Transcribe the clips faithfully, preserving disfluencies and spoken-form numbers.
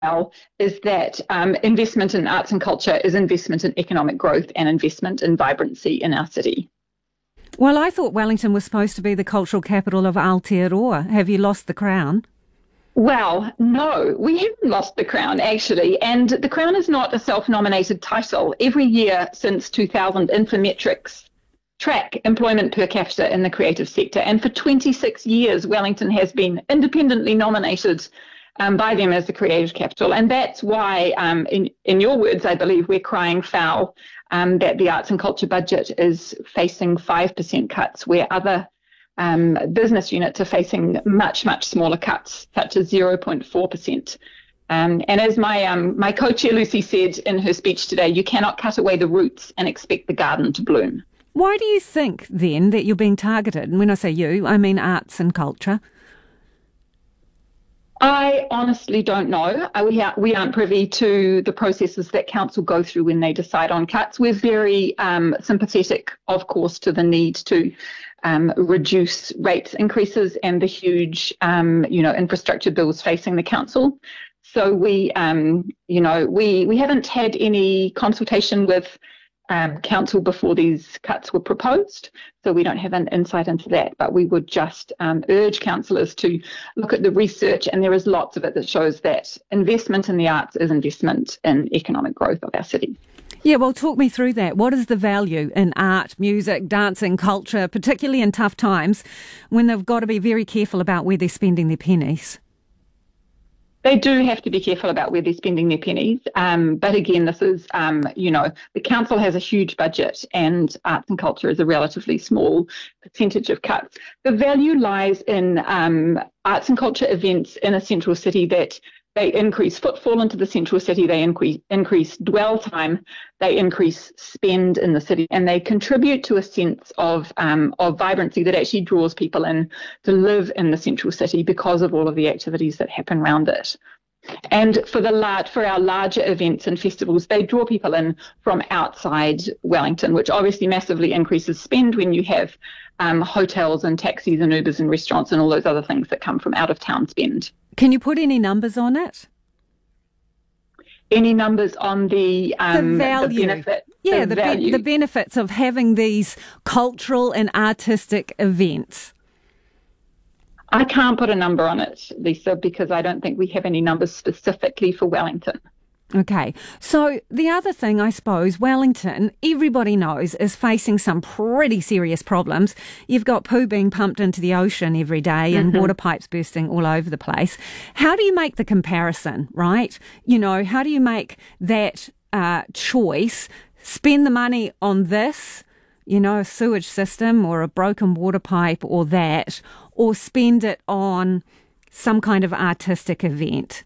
well is that um, investment in arts and culture is investment in economic growth and investment in vibrancy in our city. Well, I thought Wellington was supposed to be the cultural capital of Aotearoa. Have you lost the crown? Well, no, we haven't lost the crown, actually. And the crown is not a self-nominated title. Every year since two thousand, Infometrics track employment per capita in the creative sector. And for twenty-six years, Wellington has been independently nominated um, by them as the creative capital. And that's why, um, in, in your words, I believe, we're crying foul um, that the arts and culture budget is facing five percent cuts, where other Um, business units are facing much, much smaller cuts, such as zero point four percent. Um, and as my um, my co-chair Lucy said in her speech today, you cannot cut away the roots and expect the garden to bloom. Why do you think, then, that you're being targeted? And when I say you, I mean arts and culture. I honestly don't know. Uh, we, are, we aren't privy to the processes that council go through when they decide on cuts. We're very um, sympathetic, of course, to the need to um, reduce rates increases and the huge, um, you know, infrastructure bills facing the council. So we, um, you know, we we haven't had any consultation with Um, council before these cuts were proposed, so we don't have an insight into that, but we would just um, urge councillors to look at the research, and there is lots of it that shows that investment in the arts is investment in economic growth of our city. Yeah, well, talk me through that. What is the value in art, music, dancing, culture, particularly in tough times when they've got to be very careful about where they're spending their pennies? They do have to be careful about where they're spending their pennies. Um, but again, this is, um, you know, the council has a huge budget and arts and culture is a relatively small percentage of cuts. The value lies in um, arts and culture events in a central city that they increase footfall into the central city, they increase, increase dwell time, they increase spend in the city, and they contribute to a sense of um, of vibrancy that actually draws people in to live in the central city because of all of the activities that happen around it. And for the large, for our larger events and festivals, they draw people in from outside Wellington, which obviously massively increases spend when you have um, hotels and taxis and Ubers and restaurants and all those other things that come from out of town spend. Can you put any numbers on it? Any numbers on the um, the value? The benefit, yeah, the, the, value. Be- the benefits of having these cultural and artistic events. I can't put a number on it, Lisa, because I don't think we have any numbers specifically for Wellington. Okay. So the other thing, I suppose, Wellington, everybody knows, is facing some pretty serious problems. You've got poo being pumped into the ocean every day and mm-hmm. water pipes bursting all over the place. How do you make the comparison, right? You know, how do you make that uh, choice, spend the money on this, you know, a sewage system or a broken water pipe or that, or spend it on some kind of artistic event?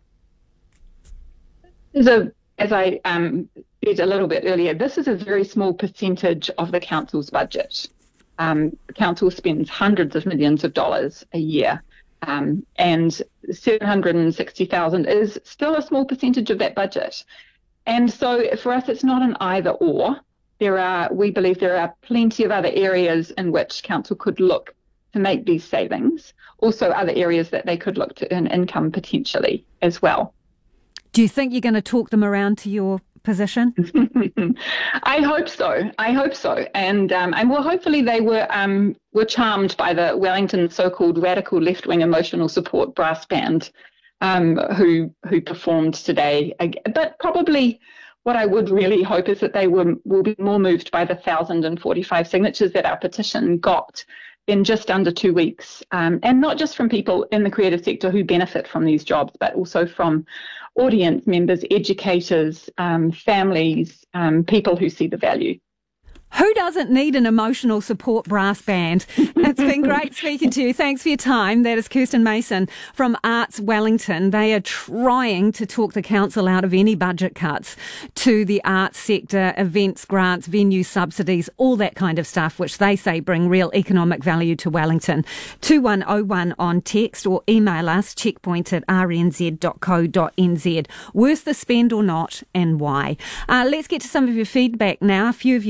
So, as I um, said a little bit earlier, this is a very small percentage of the council's budget. Um, the council spends hundreds of millions of dollars a year, um, and seven hundred sixty thousand is still a small percentage of that budget. And so for us, it's not an either or. There are, we believe there are plenty of other areas in which council could look to make these savings. Also other areas that they could look to earn income potentially as well. Do you think you're going to talk them around to your position? I hope so. I hope so. And um, and well, hopefully they were um, were charmed by the Wellington so-called radical left-wing emotional support brass band um, who who performed today. But probably what I would really hope is that they were, will be more moved by the one thousand forty-five signatures that our petition got in just under two weeks. Um, and not just from people in the creative sector who benefit from these jobs, but also from audience members, educators, um, families, um, people who see the value. Who doesn't need an emotional support brass band? It's been great speaking to you. Thanks for your time. That is Kirsten Mason from Arts Wellington. They are trying to talk the council out of any budget cuts to the arts sector, events, grants, venue subsidies, all that kind of stuff, which they say bring real economic value to Wellington. two one oh one on text or email us, checkpoint at r n z dot co dot n z. Worth the spend or not, and why? Uh, let's get to some of your feedback now. A few of you getting in touch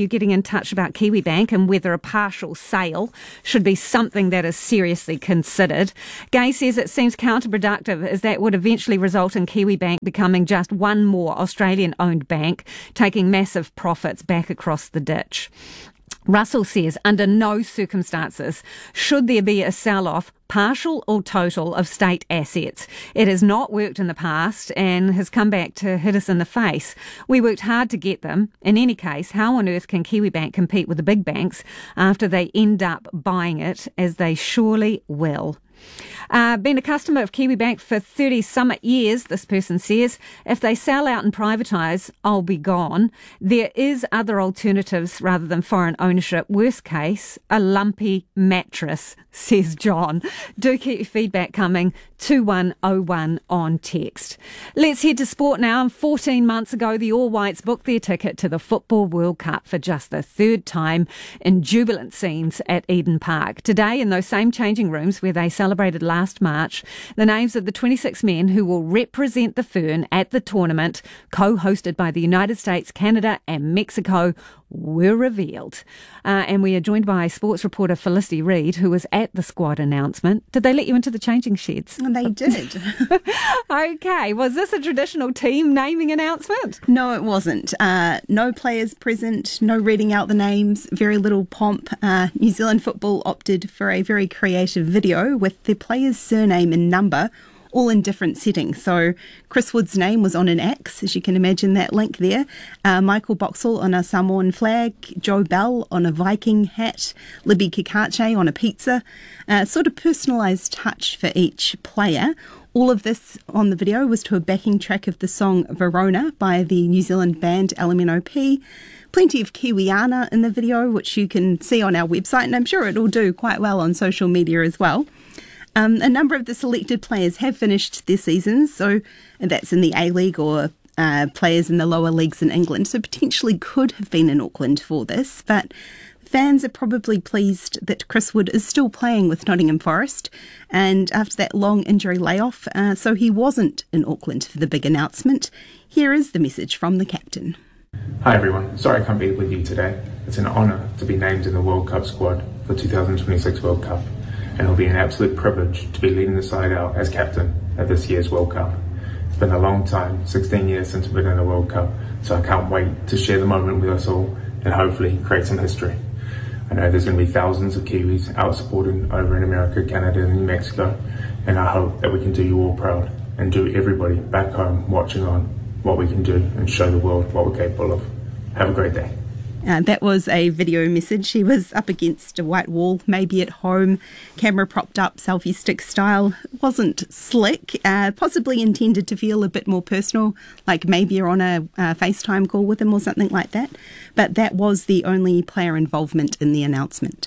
touch about Kiwibank and whether a partial sale should be something that is seriously considered. Gay says it seems counterproductive as that would eventually result in Kiwibank becoming just one more Australian-owned bank, taking massive profits back across the ditch. Russell says, under no circumstances should there be a sell-off, partial or total, of state assets. It has not worked in the past and has come back to hit us in the face. We worked hard to get them. In any case, how on earth can Kiwibank compete with the big banks after they end up buying it, as they surely will? Uh, been a customer of Kiwibank for thirty summit years, this person says. If they sell out and privatise, I'll be gone. There is other alternatives rather than foreign ownership. Worst case, a lumpy mattress, says John. Do keep your feedback coming. two one oh one on text. Let's head to sport now. fourteen months ago, the All Whites booked their ticket to the Football World Cup for just the third time in jubilant scenes at Eden Park. Today, in those same changing rooms where they celebrated last March, the names of the twenty-six men who will represent the Fern at the tournament, co-hosted by the United States, Canada and Mexico, were revealed. Uh, and we are joined by sports reporter Felicity Reid, who was at the squad announcement. Did they let you into the changing sheds? They did. Okay. Was this a traditional team naming announcement? No, it wasn't. Uh, no players present, no reading out the names, very little pomp. Uh, New Zealand Football opted for a very creative video with the player's surname and number all in different settings. So Chris Wood's name was on an X, as you can imagine that link there. Uh, Michael Boxall on a Samoan flag, Joe Bell on a Viking hat, Libby Kikache on a pizza. Uh, sort of personalised touch for each player. All of this on the video was to a backing track of the song Verona by the New Zealand band L M N O P. Plenty of Kiwiana in the video, which you can see on our website, and I'm sure it'll do quite well on social media as well. Um, a number of the selected players have finished their seasons, so and that's in the A-League or uh, players in the lower leagues in England, so potentially could have been in Auckland for this, but fans are probably pleased that Chris Wood is still playing with Nottingham Forest, and after that long injury layoff, uh, so he wasn't in Auckland for the big announcement. Here is the message from the captain. Hi everyone, sorry I can't be with you today. It's an honour to be named in the World Cup squad for two thousand twenty-six World Cup. And it'll be an absolute privilege to be leading the side out as captain at this year's World Cup. It's been a long time, sixteen years since we've been in a World Cup, so I can't wait to share the moment with us all and hopefully create some history. I know there's going to be thousands of Kiwis out supporting over in America, Canada and Mexico, and I hope that we can do you all proud and do everybody back home watching on what we can do and show the world what we're capable of. Have a great day. Uh, that was a video message. He was up against a white wall, maybe at home, camera propped up, selfie stick style. It wasn't slick, uh, possibly intended to feel a bit more personal, like maybe you're on a uh, FaceTime call with him or something like that. But that was the only player involvement in the announcement.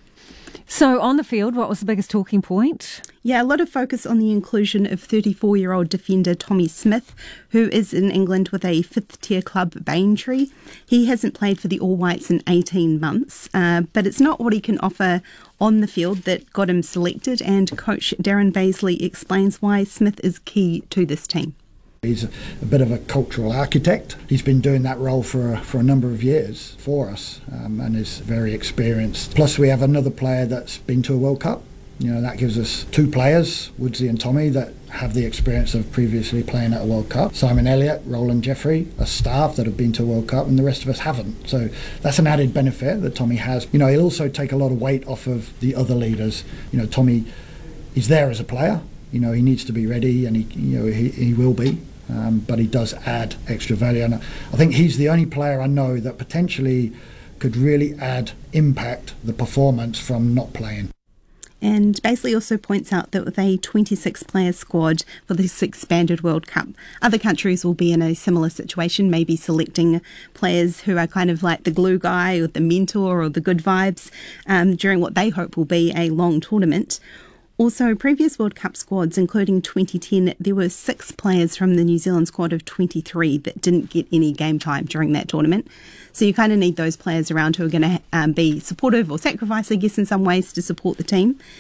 So on the field, what was the biggest talking point? Yeah, a lot of focus on the inclusion of thirty-four-year-old defender Tommy Smith, who is in England with a fifth-tier club, Baintree. He hasn't played for the All Whites in eighteen months, uh, but it's not what he can offer on the field that got him selected, and coach Darren Baisley explains why Smith is key to this team. He's a, a bit of a cultural architect. He's been doing that role for a, for a number of years for us um, and is very experienced. Plus we have another player that's been to a World Cup. You know, that gives us two players, Woodsy and Tommy, that have the experience of previously playing at a World Cup. Simon Elliott, Roland Jeffrey, a staff that have been to a World Cup, and the rest of us haven't. So that's an added benefit that Tommy has. You know, he'll also take a lot of weight off of the other leaders. You know, Tommy is there as a player. You know, he needs to be ready, and he, you know, he, he will be. Um, but he does add extra value, and I think he's the only player I know that potentially could really add impact the performance from not playing. And Baisley also points out that with a twenty-six player squad for this expanded World Cup, other countries will be in a similar situation, maybe selecting players who are kind of like the glue guy or the mentor or the good vibes um, during what they hope will be a long tournament. Also, previous World Cup squads, including twenty ten, there were six players from the New Zealand squad of twenty-three that didn't get any game time during that tournament. So you kind of need those players around who are going to um, be supportive or sacrifice, I guess, in some ways to support the team.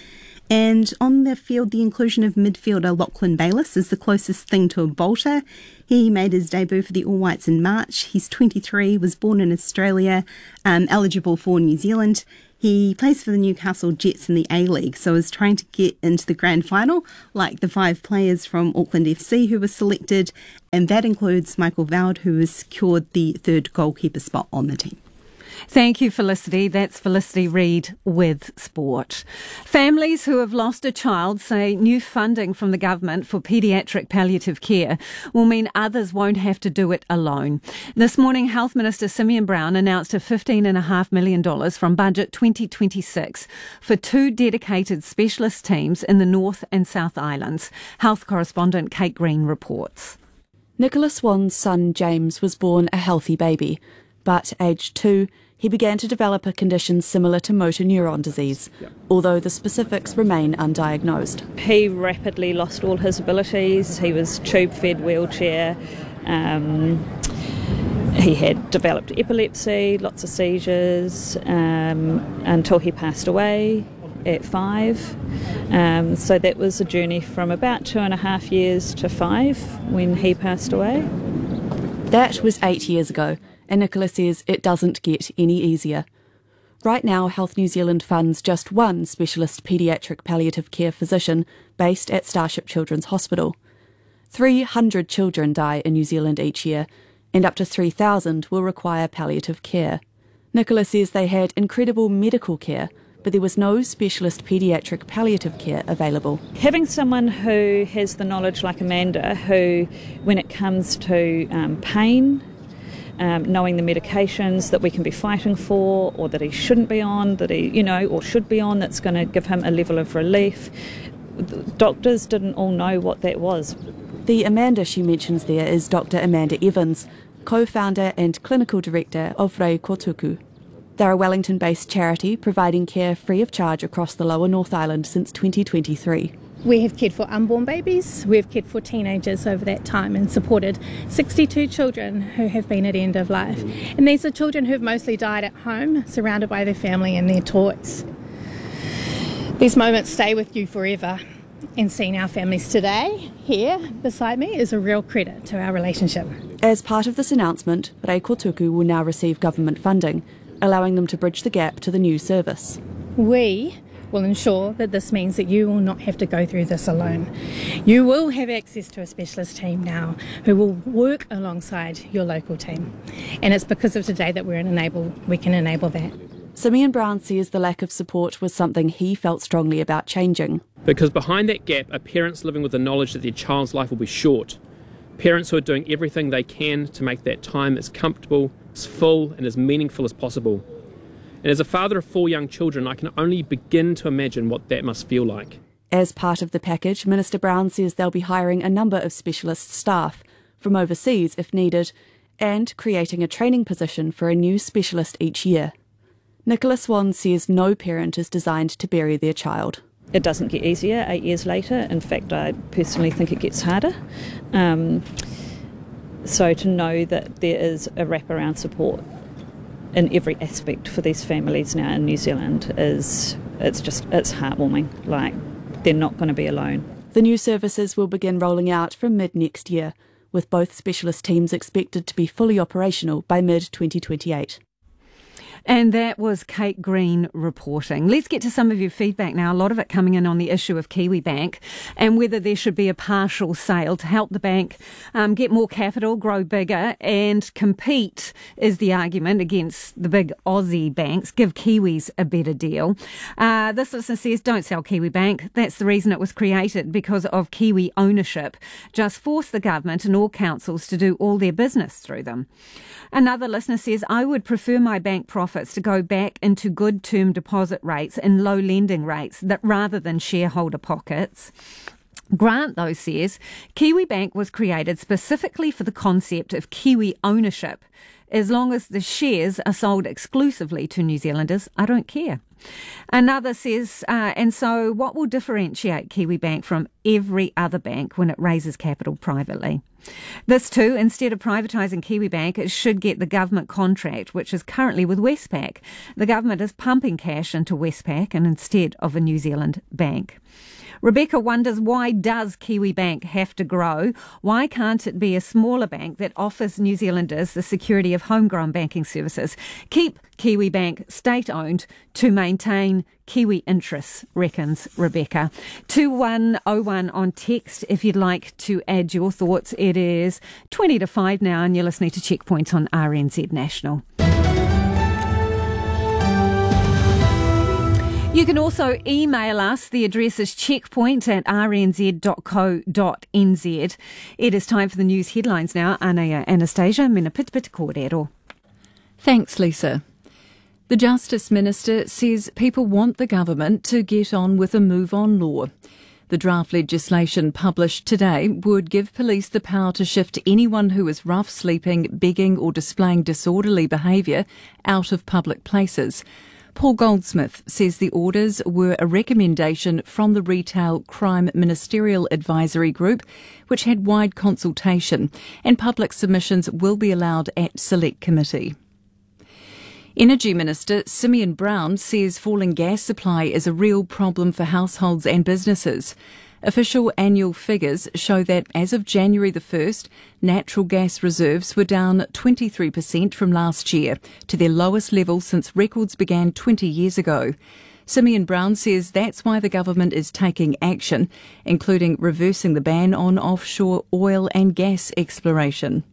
And on the field, the inclusion of midfielder Lachlan Bayliss is the closest thing to a bolter. He made his debut for the All Whites in March. He's twenty-three, was born in Australia, um, eligible for New Zealand. He plays for the Newcastle Jets in the A-League, so is trying to get into the grand final, like the five players from Auckland F C who were selected, and that includes Michael Vowd, who has secured the third goalkeeper spot on the team. Thank you, Felicity. That's Felicity Reid with Sport. Families who have lost a child say new funding from the government for paediatric palliative care will mean others won't have to do it alone. This morning, Health Minister Simeon Brown announced a fifteen point five million dollars from Budget twenty twenty-six for two dedicated specialist teams in the North and South Islands. Health correspondent Kate Green reports. Nicola Swan's son James was born a healthy baby, but aged two, he began to develop a condition similar to motor neuron disease, yep. although the specifics remain undiagnosed. He rapidly lost all his abilities. He was tube-fed wheelchair. Um, he had developed epilepsy, lots of seizures, um, until he passed away at five. Um, so that was a journey from about two and a half years to five when he passed away. That was eight years ago. And Nicola says it doesn't get any easier. Right now, Health New Zealand funds just one specialist paediatric palliative care physician based at Starship Children's Hospital. three hundred children die in New Zealand each year, and up to three thousand will require palliative care. Nicola says they had incredible medical care, but there was no specialist paediatric palliative care available. Having someone who has the knowledge like Amanda, who, when it comes to um, pain, Um, knowing the medications that we can be fighting for or that he shouldn't be on, that he, you know, or should be on, that's going to give him a level of relief. The doctors didn't all know what that was. The Amanda she mentions there is Doctor Amanda Evans, co-founder and clinical director of Rei Kotuku. They're a Wellington-based charity providing care free of charge across the lower North Island since twenty twenty-three. We have cared for unborn babies, we have cared for teenagers over that time and supported sixty-two children who have been at end of life. And these are children who have mostly died at home, surrounded by their family and their toys. These moments stay with you forever, and seeing our families today, here beside me, is a real credit to our relationship. As part of this announcement, Rei Kotuku will now receive government funding, allowing them to bridge the gap to the new service. We will ensure that this means that you will not have to go through this alone. You will have access to a specialist team now who will work alongside your local team. And it's because of today that we're enable, we can enable that. Simeon Brown says the lack of support was something he felt strongly about changing. Because behind that gap are parents living with the knowledge that their child's life will be short. Parents who are doing everything they can to make that time as comfortable, as full and as meaningful as possible. And as a father of four young children, I can only begin to imagine what that must feel like. As part of the package, Minister Brown says they'll be hiring a number of specialist staff from overseas if needed and creating a training position for a new specialist each year. Nicola Swan says no parent is designed to bury their child. It doesn't get easier eight years later. In fact, I personally think it gets harder. Um, so to know that there is a wraparound support in every aspect for these families now in New Zealand is, it's just, it's heartwarming. Like, they're not going to be alone. The new services will begin rolling out from mid next year, with both specialist teams expected to be fully operational by mid twenty twenty-eight. And that was Kate Green reporting. Let's get to some of your feedback now, a lot of it coming in on the issue of Kiwibank and whether there should be a partial sale to help the bank um, get more capital, grow bigger and compete, is the argument, against the big Aussie banks, give Kiwis a better deal. Uh, this listener says, don't sell Kiwibank. That's the reason it was created, because of Kiwi ownership. Just force the government and all councils to do all their business through them. Another listener says, I would prefer my bank profits to go back into good term deposit rates and low lending rates that rather than shareholder pockets. Grant, though, says Kiwibank was created specifically for the concept of Kiwi ownership As long as the shares are sold exclusively to New Zealanders, I don't care. Another says, uh, and so what will differentiate Kiwibank from every other bank when it raises capital privately? This too, instead of privatising Kiwibank, it should get the government contract, which is currently with Westpac. The government is pumping cash into Westpac and instead of a New Zealand bank. Rebecca wonders, why does Kiwibank have to grow? Why can't it be a smaller bank that offers New Zealanders the security of homegrown banking services? Keep Kiwibank state-owned to maintain Kiwi interests, reckons Rebecca. two one oh one on text if you'd like to add your thoughts. It is twenty to five now and you're listening to Checkpoint on R N Z National. You can also email us. The address is checkpoint at r n z dot co dot n z. It is time for the news headlines now. Anea Anastasia, mena pit pit kōrero. Thanks, Lisa. The Justice Minister says people want the government to get on with a move-on law. The draft legislation published today would give police the power to shift anyone who is rough sleeping, begging or displaying disorderly behaviour out of public places. Paul Goldsmith says the orders were a recommendation from the Retail Crime Ministerial Advisory Group, which had wide consultation, and public submissions will be allowed at Select Committee. Energy Minister Simeon Brown says falling gas supply is a real problem for households and businesses. Official annual figures show that as of January the first, natural gas reserves were down twenty-three percent from last year to their lowest level since records began twenty years ago. Simeon Brown says that's why the government is taking action, including reversing the ban on offshore oil and gas exploration.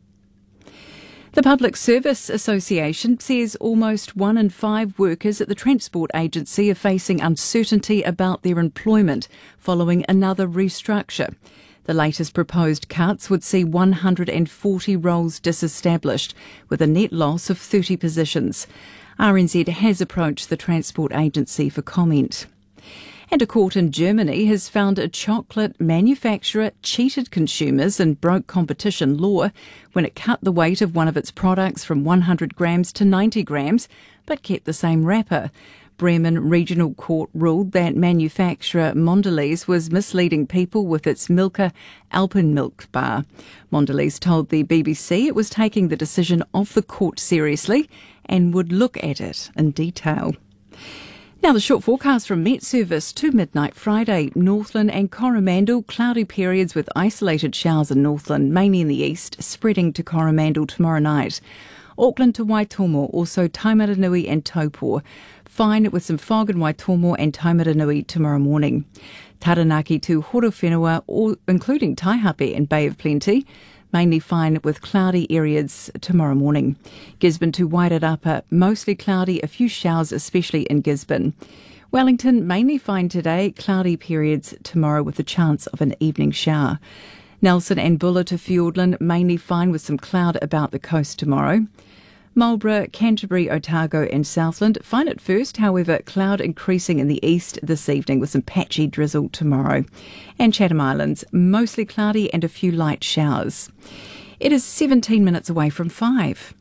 The Public Service Association says almost one in five workers at the Transport Agency are facing uncertainty about their employment following another restructure. The latest proposed cuts would see one hundred forty roles disestablished, with a net loss of thirty positions. R N Z has approached the Transport Agency for comment. And a court in Germany has found a chocolate manufacturer cheated consumers and broke competition law when it cut the weight of one of its products from one hundred grams to ninety grams, but kept the same wrapper. Bremen Regional Court ruled that manufacturer Mondelez was misleading people with its Milka Alpenmilk bar. Mondelez told the B B C it was taking the decision of the court seriously and would look at it in detail. Now the short forecast from Met Service to midnight Friday. Northland and Coromandel, cloudy periods with isolated showers in Northland, mainly in the east, spreading to Coromandel tomorrow night. Auckland to Waitomo, also Taumaranui and Taupō. Fine with some fog in Waitomo and Taumaranui tomorrow morning. Taranaki to Horowhenua, or including Taihape and Bay of Plenty. Mainly fine with cloudy areas tomorrow morning. Gisborne to Wairarapa, mostly cloudy, a few showers, especially in Gisborne. Wellington, mainly fine today, cloudy periods tomorrow with a chance of an evening shower. Nelson and Buller to Fiordland, mainly fine with some cloud about the coast tomorrow. Marlborough, Canterbury, Otago and Southland, fine at first, however, cloud increasing in the east this evening with some patchy drizzle tomorrow. And Chatham Islands, mostly cloudy and a few light showers. It is seventeen minutes away from five.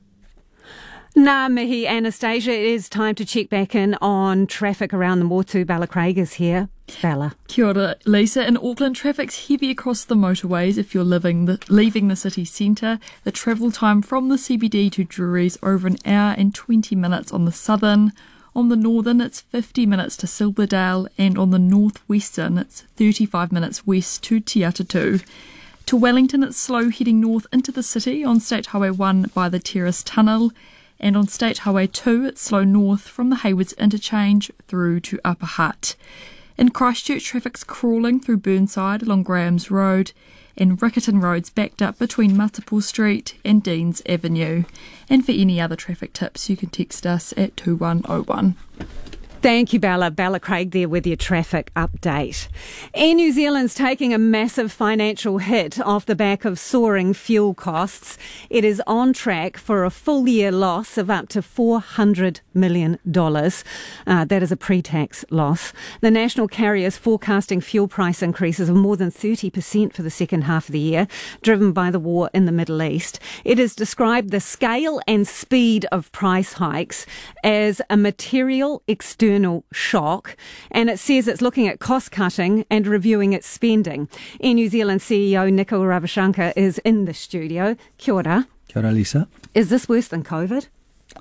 Ngā mihi, Anastasia. It is time to check back in on traffic around the Motu. Bella Craig is here. Bella. Kia ora, Lisa. In Auckland, traffic's heavy across the motorways if you're living the, leaving the city centre. The travel time from the C B D to Drury is over an hour and twenty minutes on the southern. On the northern, it's fifty minutes to Silverdale, and on the northwestern, it's thirty-five minutes west to Te Atatu. To Wellington, it's slow heading north into the city on State Highway one by the Terrace Tunnel. And on State Highway two, it's slow north from the Haywoods interchange through to Upper Hutt. In Christchurch, traffic's crawling through Burnside along Graham's Road, and Riccarton Road's backed up between Matapo Street and Deans Avenue. And for any other traffic tips, you can text us at two one oh one. Thank you, Bella. Bella Craig there with your traffic update. Air New Zealand's taking a massive financial hit off the back of soaring fuel costs. It is on track for a full year loss of up to four hundred million dollars. Uh, that is a pre-tax loss. The national carrier is forecasting fuel price increases of more than thirty percent for the second half of the year, driven by the war in the Middle East. It has described the scale and speed of price hikes as a material external shock, and it says it's looking at cost cutting and reviewing its spending. Air New Zealand C E O Nikhil Ravichandka is in the studio. Kia ora. Kia ora, Lisa. Is this worse than COVID?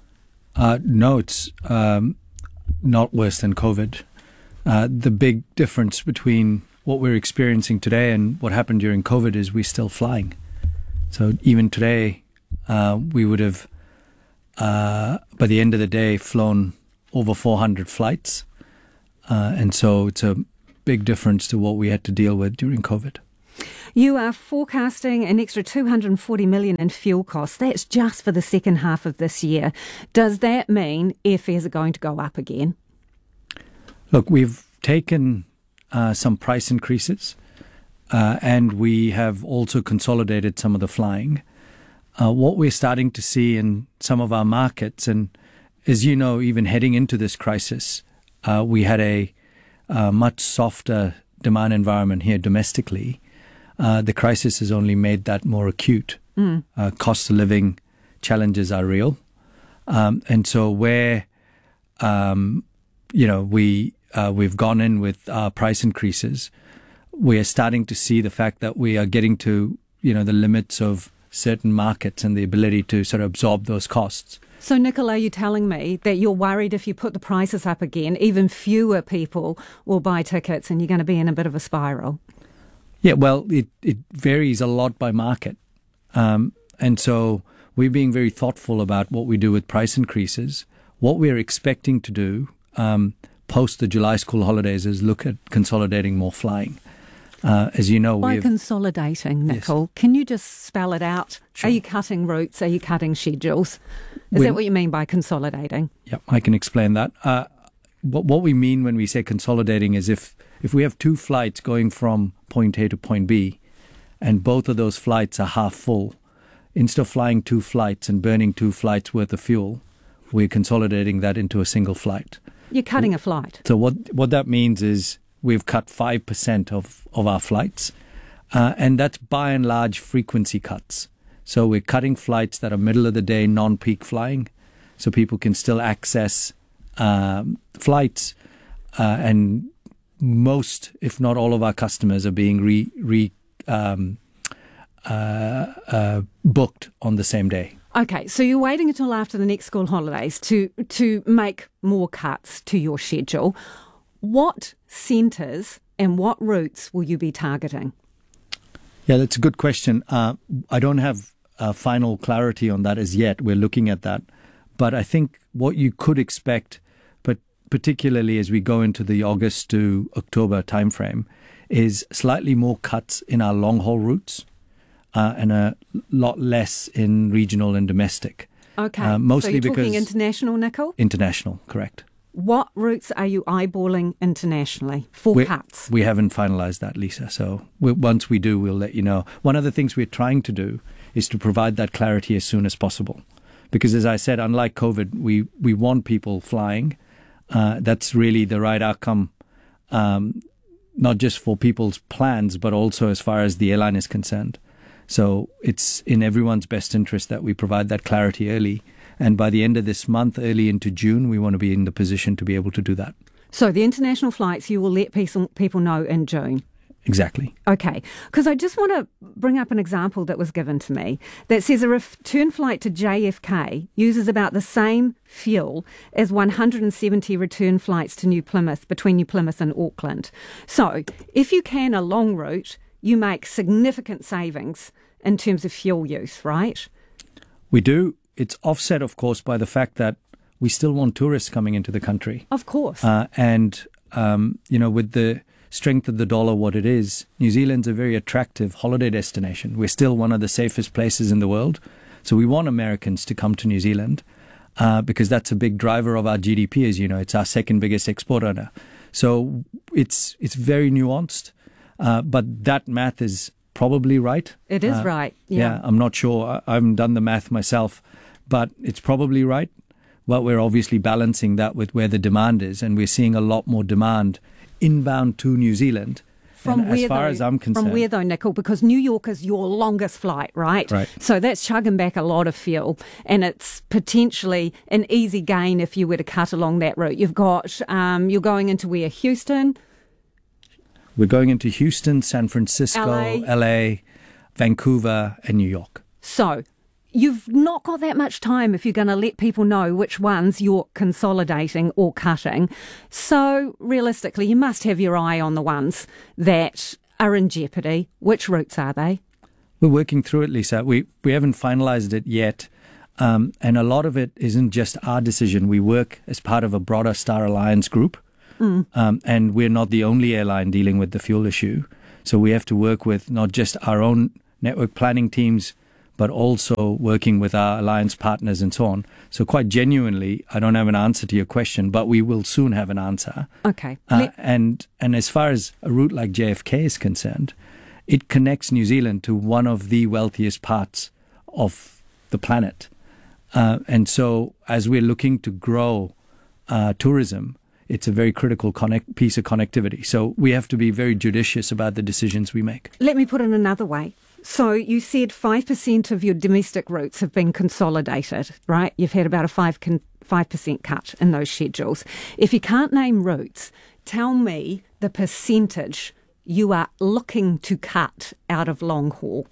Uh, no, it's um, not worse than COVID. Uh, the big difference between what we're experiencing today and what happened during COVID is we're still flying. So even today, uh, we would have, uh, by the end of the day, flown over four hundred flights. Uh, and so it's a big difference to what we had to deal with during COVID. You are forecasting an extra two hundred forty million dollars in fuel costs. That's just for the second half of this year. Does that mean airfares are going to go up again? Look, we've taken uh, some price increases uh, and we have also consolidated some of the flying. Uh, what we're starting to see in some of our markets, and as you know, even heading into this crisis, uh, we had a, a much softer demand environment here domestically. Uh, the crisis has only made that more acute. Mm. Uh, cost of living challenges are real. Um, and so where, um, you know, we, uh, we've gone in with our price increases, we are starting to see the fact that we are getting to, you know, the limits of certain markets and the ability to sort of absorb those costs. So, Nicola, are you telling me that you're worried if you put the prices up again, even fewer people will buy tickets and you're going to be in a bit of a spiral? Yeah, well, it, it varies a lot by market. Um, and so we're being very thoughtful about what we do with price increases. What we're expecting to do um, post the July school holidays is look at consolidating more flying. Uh, as you know, by we've consolidating, Nicole, yes. Can you just spell it out? Sure. Are you cutting routes? Are you cutting schedules? Is we're, that what you mean by consolidating? Yeah, I can explain that. Uh, what, what we mean when we say consolidating is if, if we have two flights going from point A to point B, and both of those flights are half full, instead of flying two flights and burning two flights worth of fuel, we're consolidating that into a single flight. You're cutting a flight. So what what that means is we've cut five percent of, of our flights, uh, and that's by and large frequency cuts. So we're cutting flights that are middle of the day, non-peak flying, so people can still access um, flights, uh, and most, if not all of our customers are being re, re um, uh, uh, booked on the same day. Okay, so you're waiting until after the next school holidays to to make more cuts to your schedule. What centres and what routes will you be targeting? Yeah, that's a good question. Uh, I don't have uh, final clarity on that as yet. We're looking at that. But I think what you could expect, but particularly as we go into the August to October timeframe, is slightly more cuts in our long-haul routes uh, and a lot less in regional and domestic. Okay, uh, mostly so you're because talking international, Nicole? International, correct. What routes are you eyeballing internationally for We're, cuts? We haven't finalised that, Lisa. So we, once we do, we'll let you know. One of the things we're trying to do is to provide that clarity as soon as possible. Because as I said, unlike COVID, we, we want people flying. Uh, that's really the right outcome, um, not just for people's plans, but also as far as the airline is concerned. So it's in everyone's best interest that we provide that clarity early. And by the end of this month, early into June, we want to be in the position to be able to do that. So the international flights, you will let people know in June? Exactly. Okay. Because I just want to bring up an example that was given to me that says a return flight to J F K uses about the same fuel as one hundred seventy return flights to New Plymouth, between New Plymouth and Auckland. So if you can a long route, you make significant savings in terms of fuel use, right? We do. It's offset, of course, by the fact that we still want tourists coming into the country. Of course. Uh, and, um, you know, with the strength of the dollar, what it is, New Zealand's a very attractive holiday destination. We're still one of the safest places in the world. So we want Americans to come to New Zealand. uh, because that's a big driver of our G D P, as you know. It's our second biggest export earner. So it's it's very nuanced, uh, but that math is probably right. It is uh, right. Yeah. yeah, I'm not sure. I, I haven't done the math myself, but it's probably right. But we're obviously balancing that with where the demand is, and we're seeing a lot more demand inbound to New Zealand. From and where, as far though, as I'm concerned, from where though, Nickel? Because New York is your longest flight, right? Right. So that's chugging back a lot of fuel, and it's potentially an easy gain if you were to cut along that route. You've got, um, you're going into where? Houston? We're going into Houston, San Francisco, L A. L A, Vancouver, and New York. So you've not got that much time if you're going to let people know which ones you're consolidating or cutting. So realistically, you must have your eye on the ones that are in jeopardy. Which routes are they? We're working through it, Lisa. We we haven't finalised it yet. Um, and a lot of it isn't just our decision. We work as part of a broader Star Alliance group. Mm. Um, and we're not the only airline dealing with the fuel issue. So we have to work with not just our own network planning teams, but also working with our alliance partners and so on. So quite genuinely, I don't have an answer to your question, but we will soon have an answer. Okay. Uh, and and as far as a route like J F K is concerned, it connects New Zealand to one of the wealthiest parts of the planet. Uh, and so as we're looking to grow uh, tourism, it's a very critical connect, piece of connectivity. So we have to be very judicious about the decisions we make. Let me put it another way. So you said five percent of your domestic routes have been consolidated, right? You've had about a five con- five percent cut in those schedules. If you can't name routes, tell me the percentage you are looking to cut out of long haul.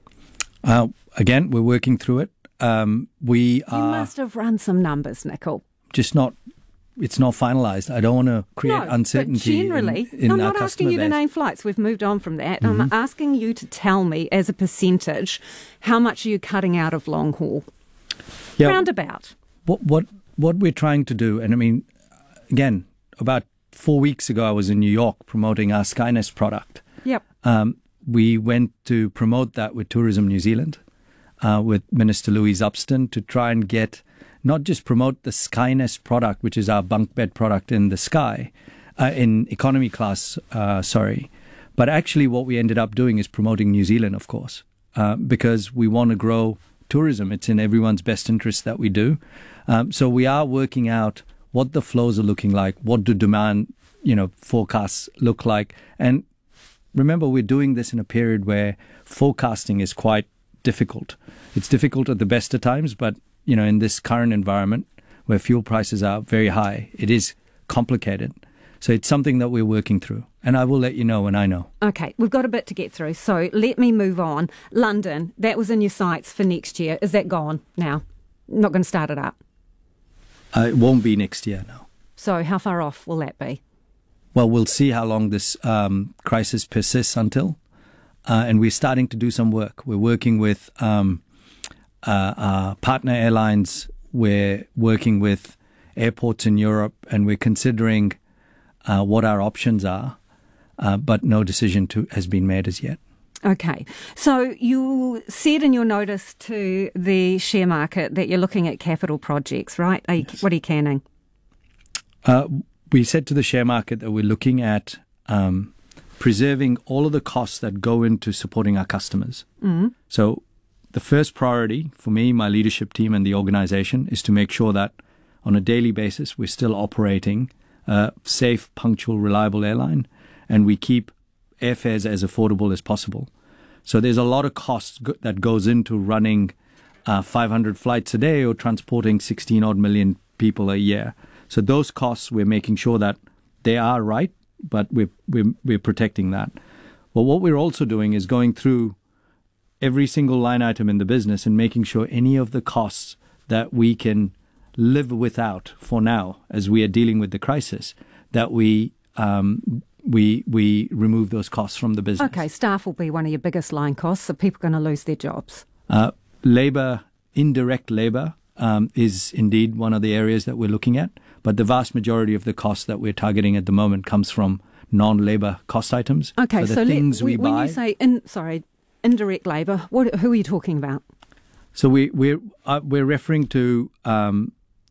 Uh, again, we're working through it. Um, we you are... must have run some numbers, Nickel. Just not... It's not finalised. I don't want to create no, uncertainty. But generally, in, in I'm our not asking you base. to name flights. We've moved on from that. Mm-hmm. I'm asking you to tell me, as a percentage, how much are you cutting out of long haul? Yeah, Roundabout. What what what we're trying to do, and I mean, again, about four weeks ago, I was in New York promoting our Skynest product. Yep. Um, we went to promote that with Tourism New Zealand, uh, with Minister Louise Upston, to try and get. Not just promote the Skynest product, which is our bunk bed product in the sky, uh, in economy class, uh, sorry, but actually what we ended up doing is promoting New Zealand, of course, uh, because we want to grow tourism. It's in everyone's best interest that we do. Um, so we are working out what the flows are looking like, what do demand, you know, forecasts look like. And remember, we're doing this in a period where forecasting is quite difficult. It's difficult at the best of times, but you know, in this current environment where fuel prices are very high, it is complicated. So it's something that we're working through. And I will let you know when I know. Okay, we've got a bit to get through. So let me move on. London, that was in your sights for next year. Is that gone now? Not going to start it up? Uh, it won't be next year, no. So how far off will that be? Well, we'll see how long this um, crisis persists until. Uh, and we're starting to do some work. We're working with... Um, Uh, our partner airlines, we're working with airports in Europe, and we're considering uh, what our options are, uh, but no decision to, has been made as yet. Okay. So you said in your notice to the share market that you're looking at capital projects, right? Are you, Yes. What are you canning? Uh, we said to the share market that we're looking at um, preserving all of the costs that go into supporting our customers. Mm-hmm. So the first priority for me, my leadership team and the organization is to make sure that on a daily basis, we're still operating a safe, punctual, reliable airline, and we keep airfares as affordable as possible. So there's a lot of costs go- that goes into running uh, five hundred flights a day or transporting sixteen odd million people a year. So those costs, we're making sure that they are right, but we're, we're, we're protecting that. But what we're also doing is going through every single line item in the business and making sure any of the costs that we can live without for now, as we are dealing with the crisis, that we um, we we remove those costs from the business. Okay, staff will be one of your biggest line costs. So people are going to lose their jobs. Uh, labor, indirect labor, um, is indeed one of the areas that we're looking at. But the vast majority of the costs that we're targeting at the moment comes from non-labor cost items. Okay, so the so things let, we when buy. you say in, sorry. Indirect labour. What? Who are you talking about? So we we're uh, we're referring to um,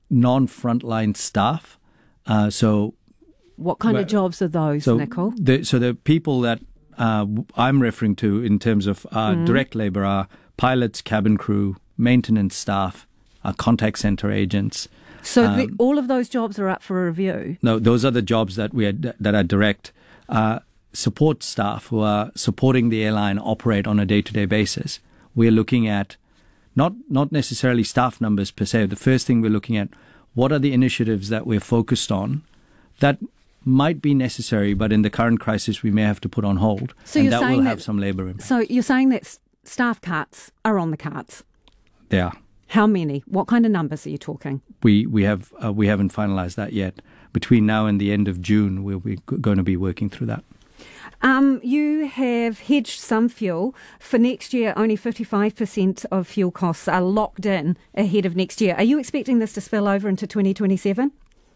non-frontline staff. Uh, so, what kind well, of jobs are those, so Nicole? The, so the people that uh, I'm referring to in terms of uh, mm. direct labour are pilots, cabin crew, maintenance staff, uh, contact centre agents. So um, the, all of those jobs are up for review? No, those are the jobs that we are, that are direct. Uh, support staff who are supporting the airline operate on a day-to-day basis. We're looking at not not necessarily staff numbers per se. The first thing we're looking at, what are the initiatives that we're focused on that might be necessary, but in the current crisis we may have to put on hold, so and you're that saying will that, have some labour impact. So you're saying that s- staff cuts are on the cards? They are. How many? What kind of numbers are you talking? We we have uh, we haven't finalised that yet. Between now and the end of June, we'll be g- going to be working through that. Um, you have hedged some fuel. For next year, only fifty-five percent of fuel costs are locked in ahead of next year. Are you expecting this to spill over into twenty twenty-seven?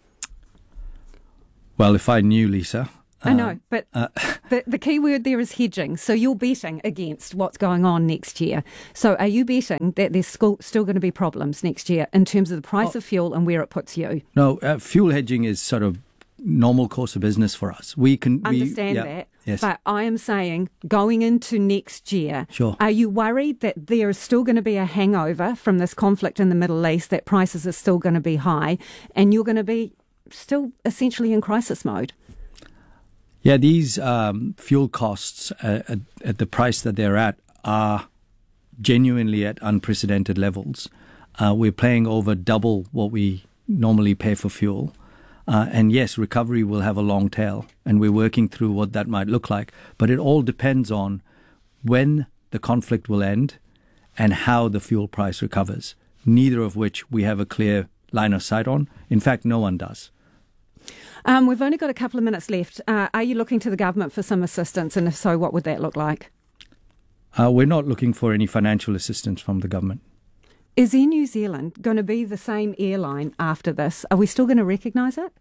Well, if I knew, Lisa... I know, but uh, the, the key word there is hedging. So you're betting against what's going on next year. So are you betting that there's still, still going to be problems next year in terms of the price oh, of fuel and where it puts you? No, uh, fuel hedging is sort of normal course of business for us. We can understand we, yeah, that, yes. But I am saying going into next year, sure. Are you worried that there is still going to be a hangover from this conflict in the Middle East, that prices are still going to be high, and you're going to be still essentially in crisis mode? Yeah, these um, fuel costs uh, at, at the price that they're at are genuinely at unprecedented levels. Uh, we're paying over double what we normally pay for fuel. Uh, and yes, recovery will have a long tail, and we're working through what that might look like. But it all depends on when the conflict will end and how the fuel price recovers, neither of which we have a clear line of sight on. In fact, no one does. Um, we've only got a couple of minutes left. Uh, are you looking to the government for some assistance? And if so, what would that look like? Uh, we're not looking for any financial assistance from the government. Is Air New Zealand going to be the same airline after this? Are we still going to recognise it?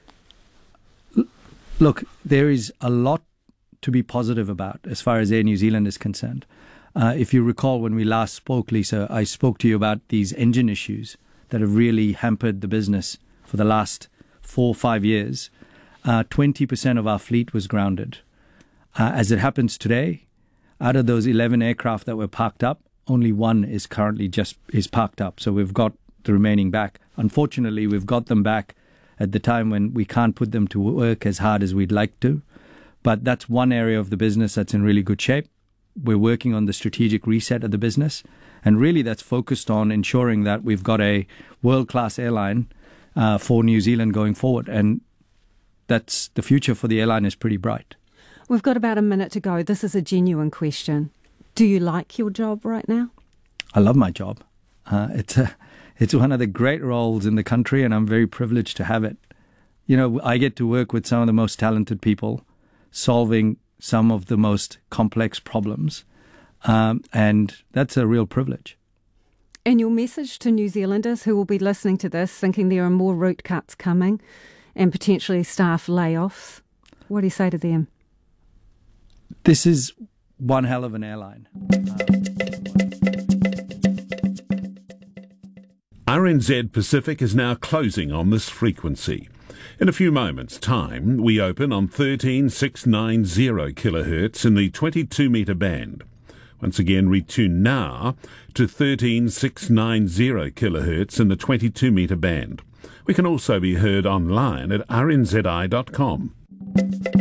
Look, there is a lot to be positive about as far as Air New Zealand is concerned. Uh, if you recall when we last spoke, Lisa, I spoke to you about these engine issues that have really hampered the business for the last four or five years. Uh, twenty percent of our fleet was grounded. Uh, as it happens today, out of those eleven aircraft that were parked up, only one is currently just is parked up. So we've got the remaining back. Unfortunately, we've got them back at the time when we can't put them to work as hard as we'd like to. But that's one area of the business that's in really good shape. We're working on the strategic reset of the business. And really that's focused on ensuring that we've got a world-class airline uh, for New Zealand going forward. And that's the future for the airline is pretty bright. We've got about a minute to go. This is a genuine question. Do you like your job right now? I love my job. Uh, it's a, it's one of the great roles in the country, and I'm very privileged to have it. You know, I get to work with some of the most talented people, solving some of the most complex problems, um, and that's a real privilege. And your message to New Zealanders who will be listening to this, thinking there are more route cuts coming and potentially staff layoffs, what do you say to them? This is one hell of an airline. R N Z Pacific is now closing on this frequency. In a few moments' time, we open on thirteen thousand six hundred ninety kilohertz in the twenty-two metre band. Once again, retune now to thirteen thousand six hundred ninety kilohertz in the twenty-two metre band. We can also be heard online at r n z i dot com.